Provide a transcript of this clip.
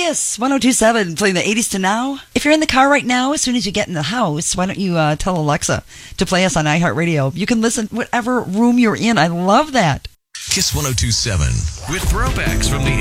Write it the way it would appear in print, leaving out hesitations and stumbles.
Kiss 102.7, playing the 80s to now. If you're in the car right now, as soon as you get in the house, why don't you tell Alexa to play us on iHeartRadio? You can listen whatever room you're in. I love that. Kiss 102.7 with throwbacks from the